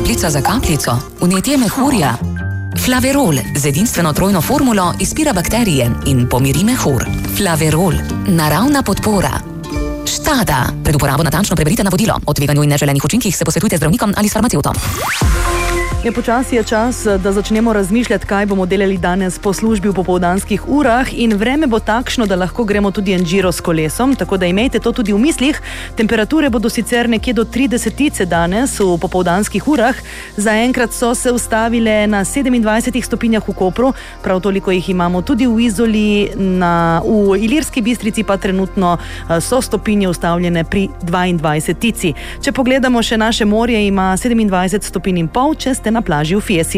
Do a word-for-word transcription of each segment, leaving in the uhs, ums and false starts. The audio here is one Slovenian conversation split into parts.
Kapljica za kapljico, vnetje mehurja. Flaverol z edinstveno trojno formulo izpira bakterije in pomiri mehur. Flaverol, naravna podpora. Štada. Pred uporabo natančno preberite navodilo. O tveganju in neželenih učinkih se posvetujte z zdravnikom ali s farmacevtom. Je počasi je čas, da začnemo razmišljati, kaj bomo delali danes po službi v popoldanskih urah, in vreme bo takšno, da lahko gremo tudi en giro s kolesom, tako da imejte to tudi v mislih. Temperature bodo sicer nekje do tridesetice danes v popoldanskih urah. Zaenkrat so se ustavile na sedemindvajsetih stopinjah v Kopru, prav toliko jih imamo tudi v Izoli, na, v Ilirski Bistrici pa trenutno so stopinje ustavljene pri dvaindvajsetici. Če pogledamo še naše morje, ima sedemindvajset stopinj in pol, če ste na plaži v Fiesi.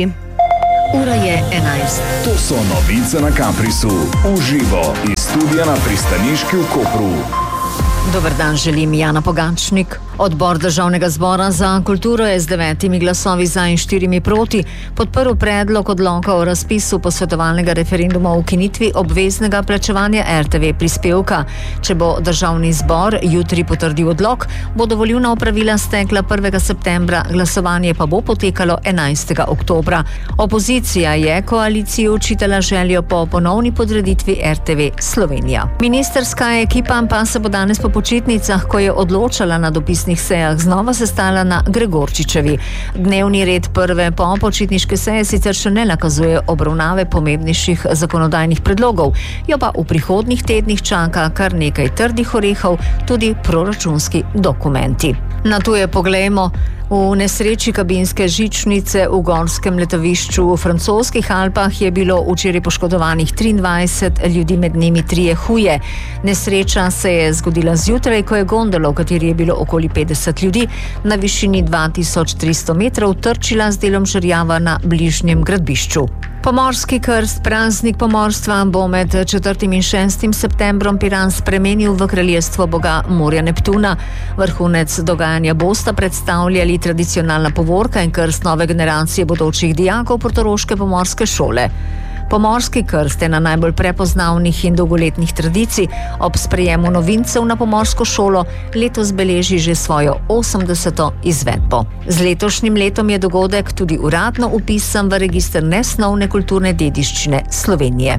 Ura je enajst. To so novice na Caprisu. Uživo iz studia na Pristaniški v Kopru. Dober dan, želim Jana Pogačnik. Odbor Državnega zbora za kulturo je z devetimi glasovi za in štirimi proti podprl predlog odloka o razpisu posvetovalnega referenduma o ukinitvi obveznega plačevanja er te ve prispevka. Če bo Državni zbor jutri potrdil odlok, bodo volilna opravila stekla prvega septembra, glasovanje pa bo potekalo enajstega oktobra. Opozicija je koaliciji očitala željo po ponovni podreditvi er te ve Slovenija. Ministrska ekipa pa se bo danes po počitnicah, ko je odločala na dopisnih sejah, znova sestala na Gregorčičevi. Dnevni red prve po počitniške seje sicer še ne nakazuje obravnave pomembnejših zakonodajnih predlogov, jo pa v prihodnjih tednih čaka kar nekaj trdih orehov, tudi proračunski dokumenti. Na tuje poglejmo. V nesreči kabinske žičnice v gorskem letovišču v francoskih Alpah je bilo včeraj poškodovanih triindvajset ljudi, med njimi trije huje. Nesreča se je zgodila zjutraj, ko je gondola, v kateri je bilo okoli petdeset ljudi, na višini dva tisoč tristo metrov trčila z delom žerjava na bližnjem gradbišču. Pomorski krst, praznik pomorstva, bo med četrtim in šestim septembrom Piran spremenil v kraljestvo boga morja Neptuna. Vrhunec dogajanja bosta predstavljali tradicionalna povorka in krst nove generacije bodočih dijakov portoroške pomorske šole. Pomorski krst je na najbolj prepoznavnih in dolgoletnih tradicij. Ob sprejemu novincev na pomorsko šolo letos beleži že svojo osemdeseto izvedbo. Z letošnjim letom je dogodek tudi uradno vpisan v register nesnovne kulturne dediščine Slovenije.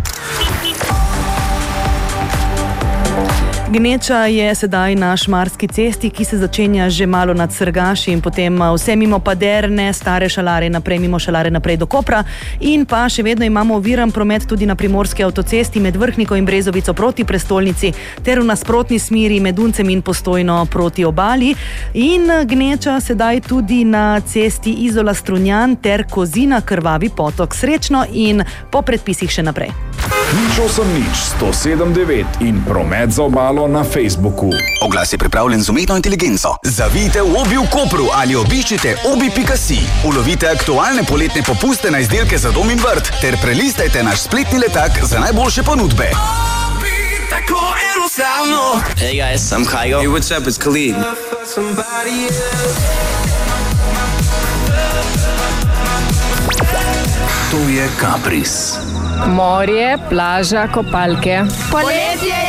Gneča je sedaj na Šmarski cesti, ki se začenja že malo nad Srgaši in potem vse mimo Paderne, Stare Šalare, naprej mimo Šalare, naprej do Kopra, in pa še vedno imamo oviran promet tudi na Primorski avtocesti med Vrhniko in Brezovico proti prestolnici ter v nasprotni smeri med Uncem in Postojno proti obali, in gneča sedaj tudi na cesti Izola-Strunjan ter Kozina Krvavi potok. Srečno in po predpisih še naprej. Nič osem nič sto sedem devet in promet za obalo na Facebooku. Oglas je pripravljen z umetno inteligenco. Zavijte v Obi v Kopru ali obiščite obi pika si. Ulovite aktualne poletne popuste na izdelke za dom in vrt ter prelistajte naš spletni letak za najboljše ponudbe. Hey guys, I'm Kygo. Hey, what's up? It's Khalid. To je Capris. Morje, plaža, kopalke. Poletje